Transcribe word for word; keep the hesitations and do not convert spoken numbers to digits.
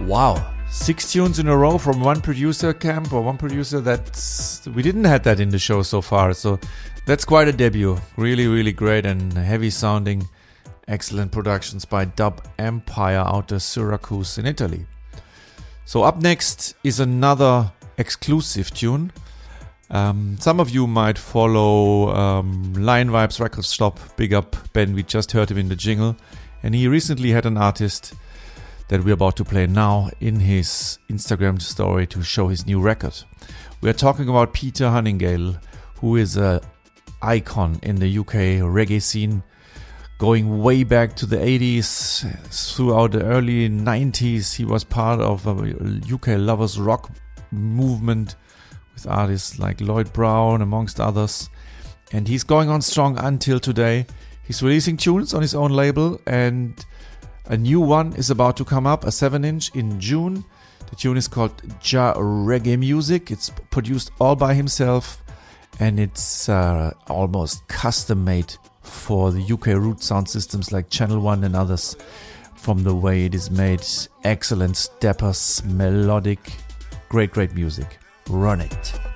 Wow, six tunes in a row from one producer camp or one producer that we didn't have that in the show so far. So that's quite a debut. Really, really great and heavy sounding. Excellent productions by Dub Empire out of Syracuse in Italy. So up next is another exclusive tune. Um, some of you might follow um, Lion Vibes Record Stop. Big up Ben, we just heard him in the jingle. And he recently had an artist that we're about to play now in his Instagram story to show his new record. We are talking about Peter Hunningale, who is an icon in the U K reggae scene, going way back to the eighties. Throughout the early nineties, he was part of a U K lovers rock movement with artists like Lloyd Brown, amongst others. And he's going on strong until today. He's releasing tunes on his own label, and a new one is about to come up, a seven inch in June. The tune is called Ja Reggae Music. It's produced all by himself, and it's uh, almost custom made for the U K root sound systems like Channel One and others. From the way it is made, excellent steppers, melodic, great, great music. Run it.